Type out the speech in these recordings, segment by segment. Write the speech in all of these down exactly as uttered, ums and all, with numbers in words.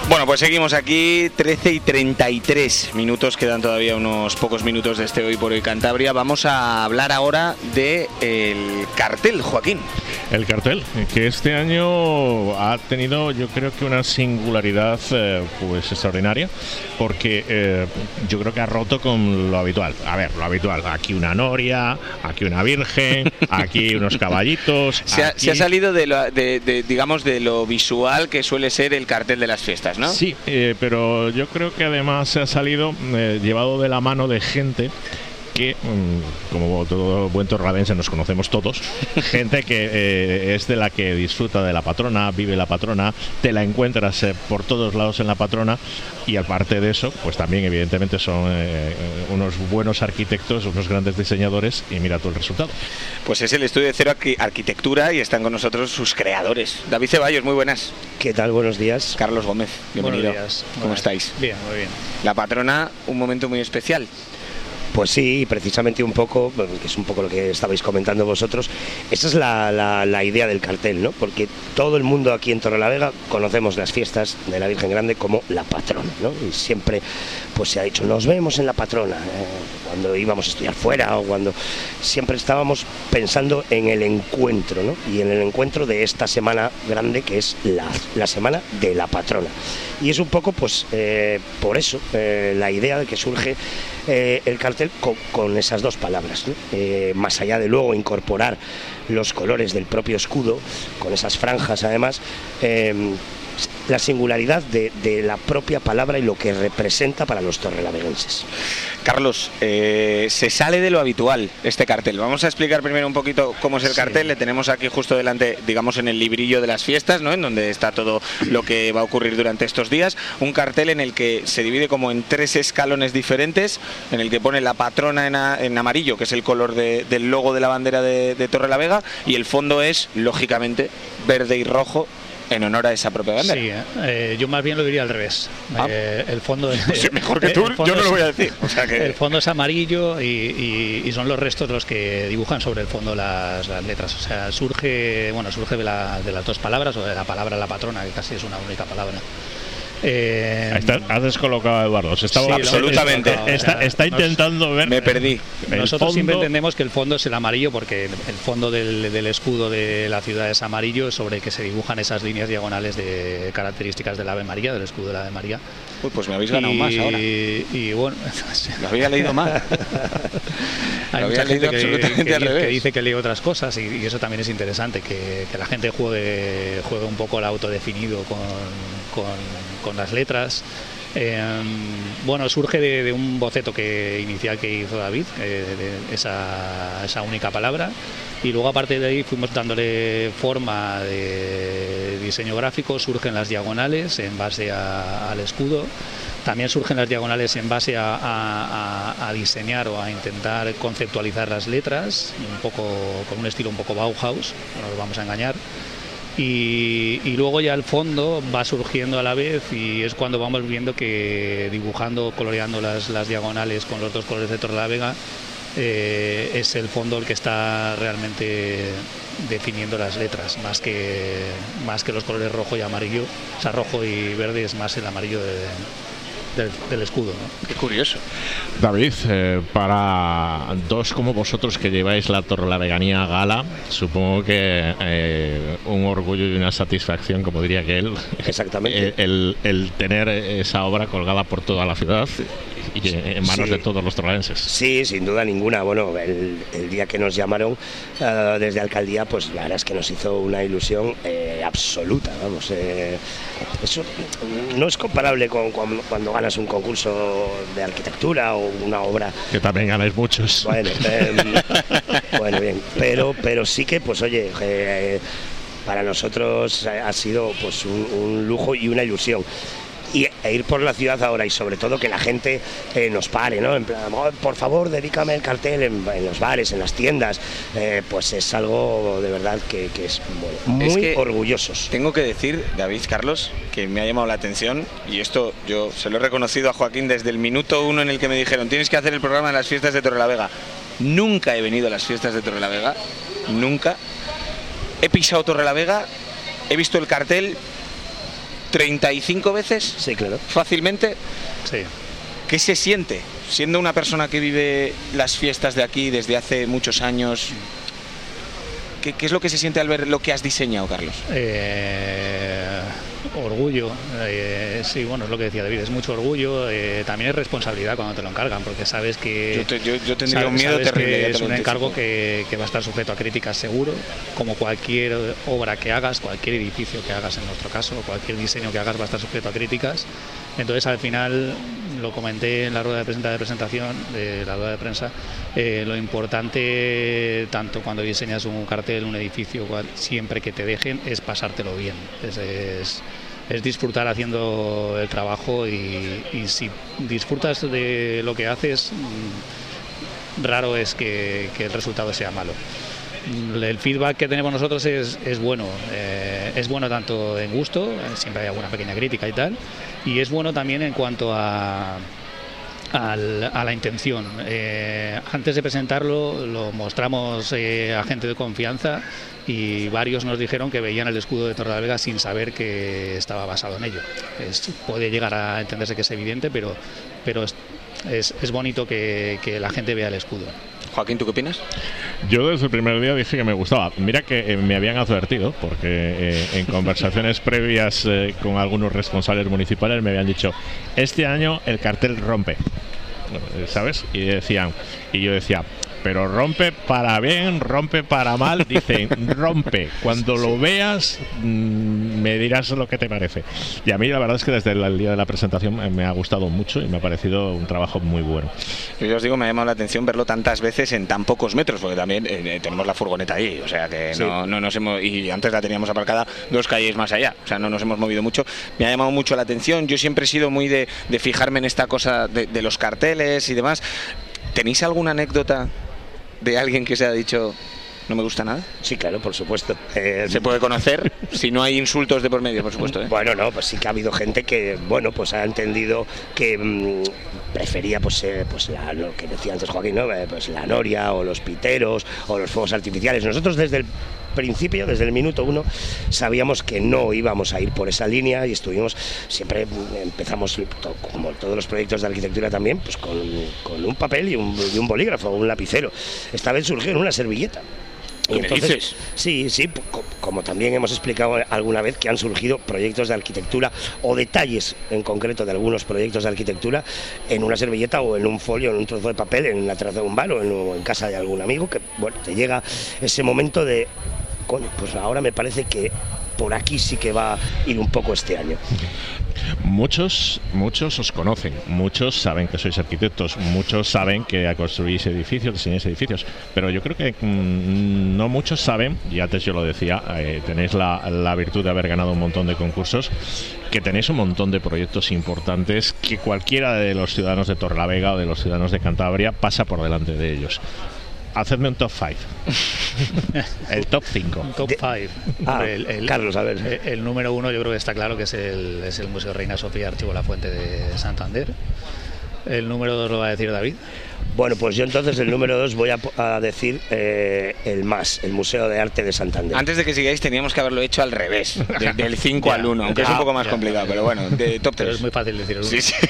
Bueno, pues seguimos aquí, trece y treinta y tres minutos, quedan todavía unos pocos minutos de este Hoy por Hoy Cantabria. Vamos a hablar ahora del cartel, Joaquín. El cartel, que este año ha tenido, yo creo que una singularidad eh, pues extraordinaria, porque eh, yo creo que ha roto con lo habitual. A ver, lo habitual, aquí una noria, aquí una virgen, aquí unos caballitos. Se ha, aquí... se ha salido de, lo, de, de, digamos, de lo visual que suele ser el cartel de las fiestas, ¿no? Sí, eh, pero yo creo que además se ha salido eh, llevado de la mano de gente que, como todo buen torraladense nos conocemos todos, gente que eh, es de la que disfruta de la patrona, vive la patrona, te la encuentras eh, por todos lados en la patrona, y aparte de eso, pues también evidentemente son eh, unos buenos arquitectos, unos grandes diseñadores, y mira tú el resultado. Pues es el Estudio de Cero Arquitectura y están con nosotros sus creadores. David Ceballos, muy buenas. ¿Qué tal? Buenos días. Carlos Gómez, bienvenido. Buenos días. ¿Cómo Buenas. estáis? Bien, muy bien. La patrona, un momento muy especial. Pues sí, precisamente un poco, que es un poco lo que estabais comentando vosotros, esa es la, la, la idea del cartel, ¿no? Porque todo el mundo aquí en Torrelavega conocemos las fiestas de la Virgen Grande como la patrona, ¿no? Y siempre pues se ha dicho, nos vemos en la patrona, eh, cuando íbamos a estudiar fuera o cuando siempre estábamos pensando en el encuentro, ¿no? Y en el encuentro de esta semana grande que es la, la semana de la patrona. Y es un poco pues eh, por eso eh, la idea de que surge eh, el cartel con, con esas dos palabras, ¿no? Eh, más allá de luego incorporar los colores del propio escudo, con esas franjas además, eh, la singularidad de, de la propia palabra y lo que representa para los torrelaveguenses. Carlos, eh, se sale de lo habitual este cartel. Vamos a explicar primero un poquito cómo es el cartel. Sí. Le tenemos aquí justo delante, digamos, en el librillo de las fiestas, ¿no? En donde está todo lo que va a ocurrir durante estos días. Un cartel en el que se divide como en tres escalones diferentes, en el que pone la patrona en, a, en amarillo, que es el color de, del logo de la bandera de, de Torrelavega, y el fondo es, lógicamente, verde y rojo, en honor a esa propia bandera. Sí, eh, yo más bien lo diría al revés. Ah. Eh, el fondo es, pues mejor que tú, yo no lo voy a decir. O sea que... El fondo es amarillo y, y, y son los restos los que dibujan sobre el fondo las, las letras. O sea, surge, bueno, surge de, la, de las dos palabras, o de la palabra la patrona, que casi es una única palabra. Eh, está, has descolocado a Eduardo. Se estaba, sí, absolutamente. Está, está, está, está intentando nos, ver. Me perdí. Nosotros fondo... siempre entendemos que el fondo es el amarillo porque el fondo del, del escudo de la ciudad es amarillo, sobre el que se dibujan esas líneas diagonales de características del Ave María, del escudo del Ave María. Uy, pues me habéis ganado y, más ahora. Y, y bueno, lo había leído mal. Hay mucha gente que, que, que, que dice que lee otras cosas y, y eso también es interesante, que, que la gente juegue, juegue un poco el autodefinido con, con, con las letras. Eh, bueno, surge de, de un boceto que inicial que hizo David, eh, de esa, esa única palabra, y luego aparte de ahí fuimos dándole forma de diseño gráfico. Surgen las diagonales en base a, al escudo. También surgen las diagonales en base a, a, a, a diseñar o a intentar conceptualizar las letras, un poco con un estilo un poco Bauhaus, no nos vamos a engañar. Y, y luego ya el fondo va surgiendo a la vez y es cuando vamos viendo que dibujando, coloreando las, las diagonales con los dos colores de Torrelavega, eh, es el fondo el que está realmente definiendo las letras, más que, más que los colores rojo y amarillo. O sea, rojo y verde es más el amarillo de... Del, del escudo, ¿no? Qué curioso. David, eh, para dos como vosotros que lleváis la Torrelaveganía gala, supongo que eh, un orgullo y una satisfacción, como diría que él. Exactamente. El, el tener esa obra colgada por toda la ciudad y en manos sí. de todos los torrelenses. Sí, sin duda ninguna. Bueno, el, el día que nos llamaron uh, desde Alcaldía, pues la verdad es que nos hizo una ilusión eh, absoluta, vamos. Eh, eso no es comparable con cuando, cuando ganas un concurso de arquitectura o una obra. Que también ganáis muchos. Bueno, eh, bueno bien, pero, pero sí que, pues oye, eh, para nosotros ha sido pues un, un lujo y una ilusión. Y e ir por la ciudad ahora y sobre todo que la gente eh, nos pare, ¿no? En plan, oh, por favor, dedícame el cartel en, en los bares, en las tiendas, eh, pues es algo de verdad que, que es bueno, muy es que orgullosos. Tengo que decir, David, Carlos, que me ha llamado la atención y esto yo se lo he reconocido a Joaquín desde el minuto uno en el que me dijeron tienes que hacer el programa de las fiestas de Torrelavega. Nunca he venido a las fiestas de Torrelavega, nunca. He pisado Torrelavega, he visto el cartel treinta y cinco veces. Sí, claro. Fácilmente. Sí. ¿Qué se siente siendo una persona que vive las fiestas de aquí desde hace muchos años? ¿Qué, qué es lo que se siente al ver lo que has diseñado, Carlos? Eh, orgullo, eh, sí, bueno, es lo que decía David, es mucho orgullo, eh, también es responsabilidad cuando te lo encargan, porque sabes que... Yo, te, yo, yo tendría sabes, un miedo sabes terrible. Que es un encargo que, que va a estar sujeto a críticas seguro, como cualquier obra que hagas, cualquier edificio que hagas en nuestro caso, cualquier diseño que hagas va a estar sujeto a críticas. Entonces al final, lo comenté en la rueda de, presenta, de presentación, de la rueda de prensa, eh, lo importante, tanto cuando diseñas un cartel, un edificio, cual, siempre que te dejen, es pasártelo bien, es, es, es disfrutar haciendo el trabajo y, y si disfrutas de lo que haces, raro es que, que el resultado sea malo. El feedback que tenemos nosotros es, es bueno, eh, es bueno tanto en gusto, siempre hay alguna pequeña crítica y tal, y es bueno también en cuanto a, a, a la intención. Eh, antes de presentarlo lo mostramos eh, a gente de confianza y varios nos dijeron que veían el escudo de Torrelavega sin saber que estaba basado en ello. Es, puede llegar a entenderse que es evidente, pero, pero es, es, es bonito que, que la gente vea el escudo. Joaquín, ¿tú qué opinas? Yo desde el primer día dije que me gustaba. Mira que eh, me habían advertido, porque eh, en conversaciones previas eh, con algunos responsables municipales me habían dicho, este año el cartel rompe, ¿sabes? Y decían, y yo decía, pero rompe para bien, rompe para mal. Dicen, rompe. Cuando lo veas, mmm, me dirás lo que te parece. Y a mí la verdad es que desde el día de la presentación me ha gustado mucho y me ha parecido un trabajo muy bueno. Yo ya os digo, me ha llamado la atención verlo tantas veces en tan pocos metros, porque también eh, tenemos la furgoneta ahí, o sea que sí. no, no nos hemos, y antes la teníamos aparcada dos calles más allá, o sea, no nos hemos movido mucho. Me ha llamado mucho la atención. Yo siempre he sido muy de, de fijarme en esta cosa de, de los carteles y demás. ¿Tenéis alguna anécdota de alguien que se ha dicho no me gusta nada? Sí, claro, por supuesto. Eh, ¿Se puede conocer? Si no hay insultos de por medio, por supuesto, ¿eh? Bueno, no, pues sí que ha habido gente que, bueno, pues ha entendido que mmm, prefería, pues, eh, pues la, lo que decía antes Joaquín, ¿no? Eh, pues la noria o los piteros o los fuegos artificiales. Nosotros desde el principio, desde el minuto uno, sabíamos que no íbamos a ir por esa línea y estuvimos, siempre empezamos, como todos los proyectos de arquitectura también, pues con, con un papel y un, y un bolígrafo, un lapicero. Esta vez surgió en una servilleta. Y entonces, sí, sí, como también hemos explicado alguna vez que han surgido proyectos de arquitectura o detalles en concreto de algunos proyectos de arquitectura en una servilleta o en un folio, en un trozo de papel, en la terraza de un bar o en, o en casa de algún amigo, que bueno, te llega ese momento de, coño, pues ahora me parece que por aquí sí que va a ir un poco este año. Muchos, muchos os conocen, muchos saben que sois arquitectos, muchos saben que construís edificios, diseñáis edificios, pero yo creo que mmm, no muchos saben, y antes yo lo decía, eh, tenéis la, la virtud de haber ganado un montón de concursos, que tenéis un montón de proyectos importantes que cualquiera de los ciudadanos de Torrelavega o de los ciudadanos de Cantabria pasa por delante de ellos. Hacedme un top cinco. El top cinco. Un top cinco. Ah, el, el, Carlos, a ver. El, el número uno yo creo que está claro que es el, es el Museo Reina Sofía Archivo La Fuente de Santander. El número dos lo va a decir David. Bueno, pues yo entonces el número dos voy a, a decir eh, el MAS, el Museo de Arte de Santander. Antes de que sigáis teníamos que haberlo hecho al revés, de, del cinco al uno, aunque ya, es un poco más ya, complicado, ya. Pero bueno, de top tres. Pero es muy fácil decir el uno. Sí, sí.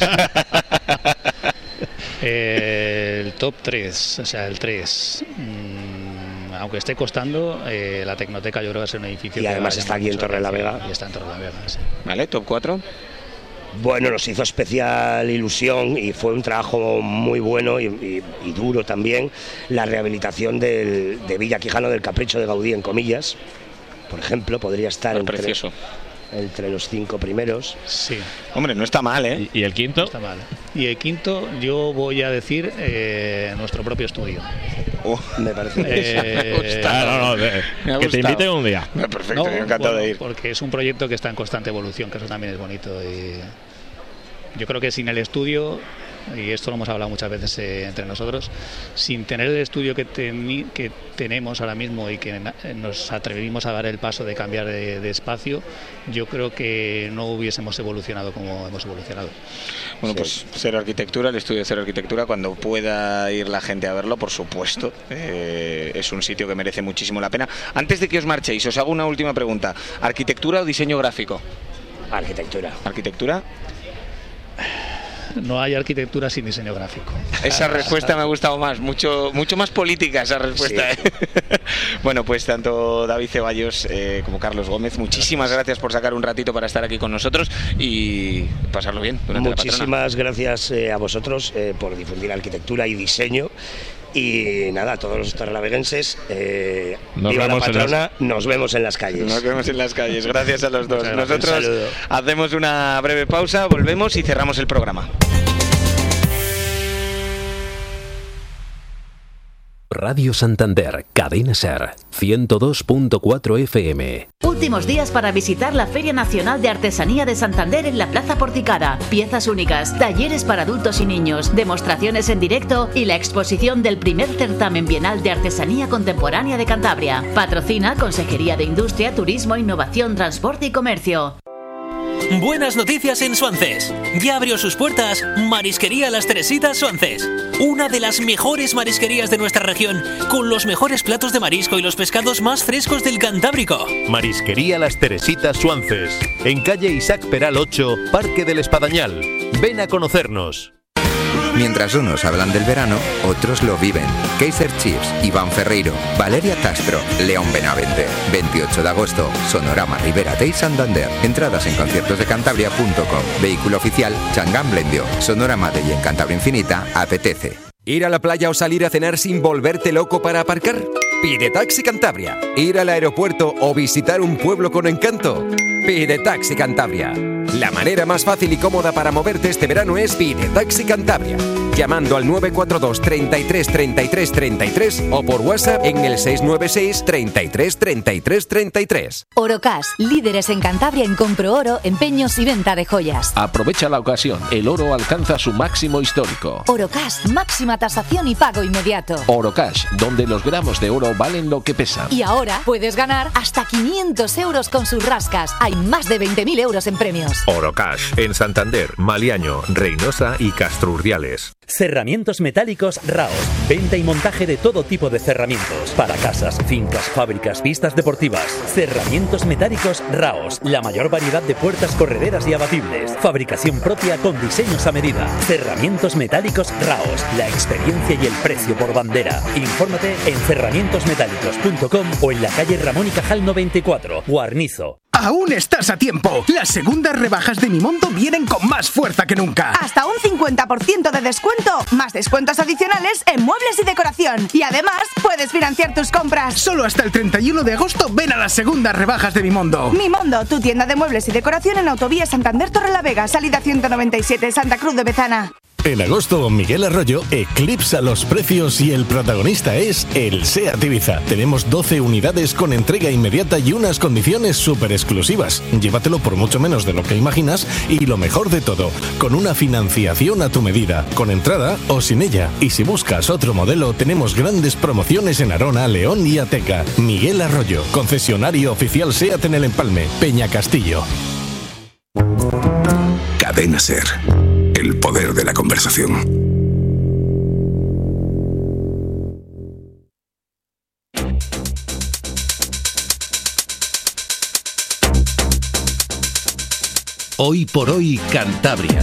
Eh, el top tres, o sea, el tres, mmm, aunque esté costando, eh, la Tecnoteca yo creo que va a ser un edificio y que además está aquí en Torrelavega. Y está en Torrelavega, sí. Vale, top cuatro. Bueno, nos hizo especial ilusión y fue un trabajo muy bueno y, y, y duro también la rehabilitación del, de Villa Quijano del Capricho de Gaudí, en comillas, por ejemplo, podría estar es entre, precioso. entre los cinco primeros. Sí. Hombre, no está mal, ¿eh? ¿Y, y el quinto? No está mal. Y el quinto, yo voy a decir eh, nuestro propio estudio. Oh, me parece. Eh, me gusta. No, no, de, me que te inviten un día. Perfecto, no, yo encantado bueno, de ir. Porque es un proyecto que está en constante evolución, que eso también es bonito. Y yo creo que sin el estudio, y esto lo hemos hablado muchas veces eh, entre nosotros, sin tener el estudio que, teni, que tenemos ahora mismo y que nos atrevimos a dar el paso de cambiar de, de espacio, yo creo que no hubiésemos evolucionado como hemos evolucionado. Bueno, pues Cero Arquitectura, el estudio de Cero Arquitectura, cuando pueda ir la gente a verlo, por supuesto, eh, es un sitio que merece muchísimo la pena. Antes de que os marchéis, os hago una última pregunta. ¿Arquitectura o diseño gráfico? Arquitectura. ¿Arquitectura? No hay arquitectura sin diseño gráfico. Esa respuesta me ha gustado más, mucho mucho más política esa respuesta. Sí. ¿eh? Bueno, pues tanto David Ceballos eh, como Carlos Gómez, muchísimas gracias por sacar un ratito para estar aquí con nosotros y pasarlo bien durante Muchísimas la patrona. gracias eh, a vosotros eh, por difundir arquitectura y diseño. Y nada, a todos los torrelaveguenses, eh, viva la patrona, las... nos vemos en las calles. Nos vemos en las calles, gracias a los dos. Nosotros hacemos una breve pausa, volvemos y cerramos el programa. Radio Santander, Cadena Ser, ciento dos punto cuatro F M. Últimos días para visitar la Feria Nacional de Artesanía de Santander en la Plaza Porticada. Piezas únicas, talleres para adultos y niños, demostraciones en directo y la exposición del primer certamen bienal de artesanía contemporánea de Cantabria. Patrocina Consejería de Industria, Turismo, Innovación, Transporte y Comercio. Buenas noticias en Suances. Ya abrió sus puertas Marisquería Las Teresitas Suances. Una de las mejores marisquerías de nuestra región, con los mejores platos de marisco y los pescados más frescos del Cantábrico. Marisquería Las Teresitas Suances. En calle Isaac Peral ocho, Parque del Espadañal. Ven a conocernos. Mientras unos hablan del verano, otros lo viven. Kaiser Chiefs, Iván Ferreiro, Valeria Castro, León Benavente. veintiocho de agosto, Sonorama Ribera Day Santander. Entradas en conciertos de cantabria punto com. Vehículo oficial, Changán Blendio. Sonorama Day en Cantabria Infinita, apetece. ¿Ir a la playa o salir a cenar sin volverte loco para aparcar? Pide Taxi Cantabria. ¿Ir al aeropuerto o visitar un pueblo con encanto? Pide Taxi Cantabria. La manera más fácil y cómoda para moverte este verano es Pide Taxi Cantabria, llamando al nueve cuatro dos, treinta y tres, treinta y tres, treinta y tres o por WhatsApp en el seis nueve seis, treinta y tres, treinta y tres, treinta y tres. Orocash, líderes en Cantabria en compro oro, empeños y venta de joyas. Aprovecha la ocasión, el oro alcanza su máximo histórico. Orocash, máxima tasación y pago inmediato. Orocash, donde los gramos de oro valen lo que pesan. Y ahora puedes ganar hasta quinientos euros con sus rascas. Hay más de veinte mil euros en premios. Orocash, en Santander, Maliaño, Reynosa y Castro Urdiales. Cerramientos metálicos Raos. Venta y montaje de todo tipo de cerramientos. Para casas, fincas, fábricas, pistas deportivas. Cerramientos metálicos Raos. La mayor variedad de puertas correderas y abatibles. Fabricación propia con diseños a medida. Cerramientos metálicos Raos. La experiencia y el precio por bandera. Infórmate en cerramientos metálicos punto com o en la calle Ramón y Cajal noventa y cuatro, Guarnizo. Aún estás a tiempo. Las segundas rebajas de Mimondo vienen con más fuerza que nunca. Hasta un cincuenta por ciento de descuento, más descuentos adicionales en muebles y decoración. Y además, puedes financiar tus compras. Solo hasta el treinta y uno de agosto ven a las segundas rebajas de Mimondo. Mimondo, tu tienda de muebles y decoración en Autovía Santander Torrelavega, salida ciento noventa y siete, Santa Cruz de Bezana. En agosto, Miguel Arroyo eclipsa los precios y el protagonista es el SEAT Ibiza. Tenemos doce unidades con entrega inmediata y unas condiciones súper exclusivas. Llévatelo por mucho menos de lo que imaginas y lo mejor de todo, con una financiación a tu medida, con entrada o sin ella. Y si buscas otro modelo, tenemos grandes promociones en Arona, León y Ateca. Miguel Arroyo, concesionario oficial SEAT en el Empalme, Peña Castillo. Cadena Ser. El poder de la conversación. Hoy por hoy, Cantabria.